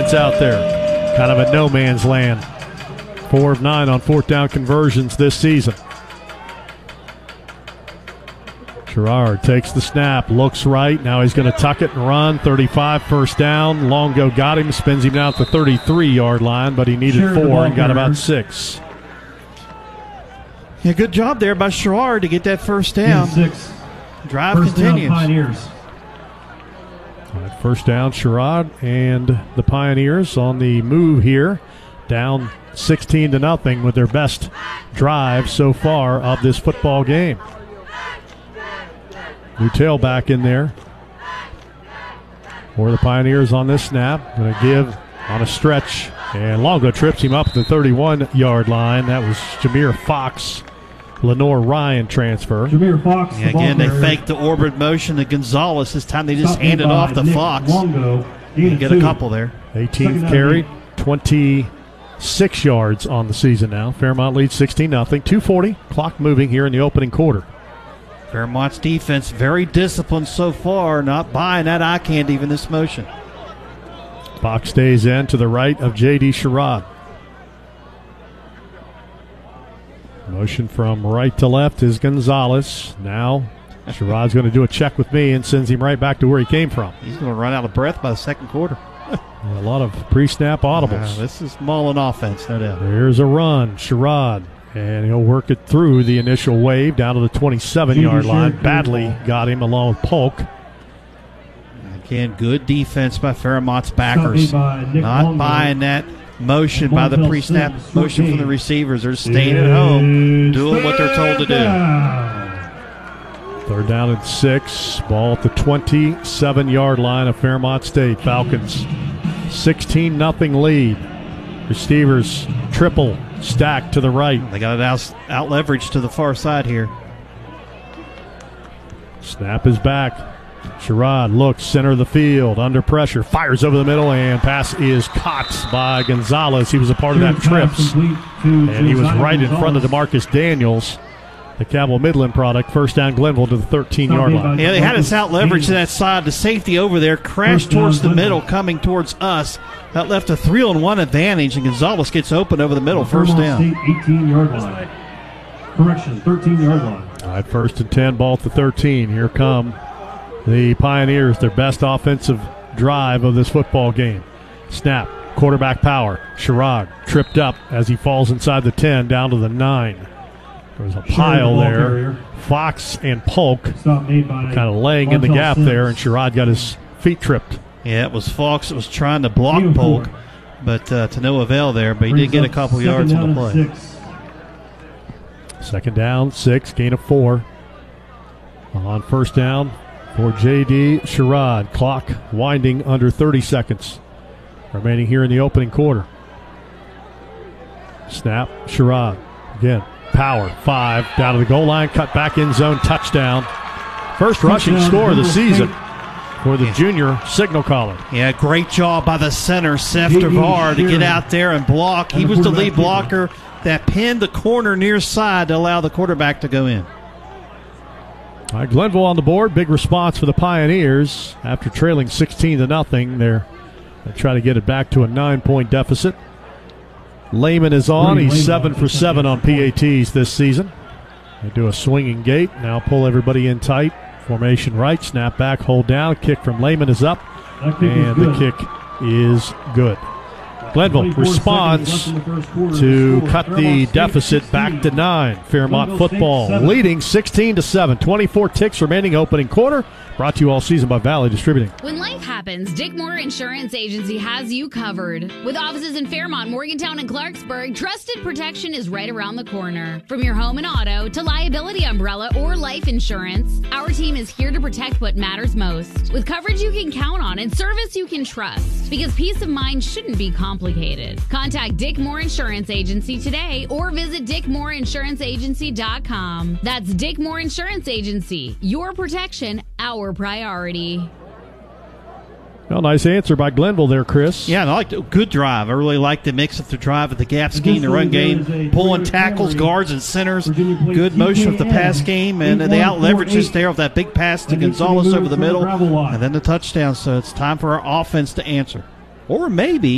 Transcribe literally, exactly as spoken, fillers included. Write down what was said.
defense out there. Kind of a no man's land. Four of nine on fourth down conversions this season. Gerard takes the snap, looks right. Now he's going to tuck it and run. thirty-five, first down. Longo got him, spins him out the thirty-three-yard line, but he needed sure, four and got about six. Yeah, good job there by Gerard to get that first down. Six. Drive first continues. Down, Pioneers. All right, first down, Sherrod and the Pioneers on the move here. Down sixteen to nothing with their best drive so far of this football game. New tailback in there for the Pioneers on this snap. Going to give on a stretch, and Longo trips him up the thirty-one-yard line. That was Jameer Fox. Lenore Ryan transfer. Jameer Fox. Yeah, again, they faked the orbit motion to Gonzalez. This time they just Stop handed off to Nick Fox. Longo. And get a couple there. eighteenth carry, twenty-six yards on the season now. Fairmont leads sixteen nothing. two forty, clock moving here in the opening quarter. Fairmont's defense very disciplined so far, not buying that eye candy in this motion. Fox stays in to the right of J D. Sherrod. Motion from right to left is Gonzalez. Now Sherrod's going to do a check with me and sends him right back to where he came from. He's going to run out of breath by the second quarter. A lot of pre-snap audibles. Uh, this is Mullen offense, no doubt. There's a run, Sherrod, and he'll work it through the initial wave down to the twenty-seven-yard line. Badley got him along with Polk. Again, good defense by Fairmont's backers. By Not Longo. buying that motion by the pre-snap motion from the receivers. They're staying at home, doing what they're told to do. Third down and six. Ball at the twenty-seven-yard line of Fairmont State. Falcons sixteen nothing lead. Receivers triple stacked to the right. They got it out, out leveraged to the far side here. Snap is back. Sherrod looks center of the field, under pressure, fires over the middle, and pass is caught by Gonzalez. He was a part of that trips, and he was right in front of DeMarcus Daniels, the Cabell Midland product. First down Glenville to the thirteen-yard line. Yeah, they had us out leveraged to that side. The safety over there crashed towards the middle, coming towards us. That left a three-on-one advantage, and Gonzalez gets open over the middle. First down. eighteen-yard line. Correction, thirteen-yard line. All right, first and ten, ball at the thirteen. Here come the Pioneers, their best offensive drive of this football game. Snap, quarterback power. Sherrod tripped up as he falls inside the ten, down to the nine. There's a pile the there. Carrier. Fox and Polk kind of laying in the Montel gap Sims. there, and Sherrod got his feet tripped. Yeah, it was Fox that was trying to block Polk, but uh, to no avail there. But he Brings did get a up couple second yards on down the and play. six. Second down, six, gain of four. On first down for J D. Sherrod. Clock winding under thirty seconds remaining here in the opening quarter. Snap, Sherrod. Again, power, five, down to the goal line, cut back in zone, touchdown. First rushing Touchdown, score of the Glenville season State. for the Yeah. junior signal caller. Yeah, great job by the center, Seth J D DeVar, to get Sheeran. out there and block. He And the was the lead quarterback blocker that pinned the corner near side to allow the quarterback to go in. All right, Glenville on the board. Big response for the Pioneers after trailing sixteen to nothing. They're going to try to get it back to a nine-point deficit. Lehman is on. Brady He's Lehman seven for seven on P A Ts this season. They do a swinging gate. Now pull everybody in tight. Formation right. Snap back. Hold down. Kick from Lehman is up. That kick is And the good. kick is good. Glenville twenty-four responds seconds left in the first quarter. to Score, cut the Fairmont State deficit back to sixteen. nine. Fairmont Glenville State football seven. leading sixteen to seven. twenty-four ticks remaining opening quarter. Brought to you all season by Valley Distributing. When life happens, Dick Moore Insurance Agency has you covered. With offices in Fairmont, Morgantown, and Clarksburg, trusted protection is right around the corner. From your home and auto to liability umbrella or life insurance, our team is here to protect what matters most. With coverage you can count on and service you can trust. Because peace of mind shouldn't be complicated. Contact Dick Moore Insurance Agency today or visit dick moore insurance agency dot com. That's Dick Moore Insurance Agency. Your protection, our priority. Well, nice answer by Glenville there, Chris. Yeah, and I liked it. Good drive. I really liked the mix of the drive of the gap scheme, the run game, pulling tackles, guards, and centers. Good motion of the pass game, and they out leveraged us there with that big pass to Gonzalez over the middle, and then the touchdown. So it's time for our offense to answer. Or maybe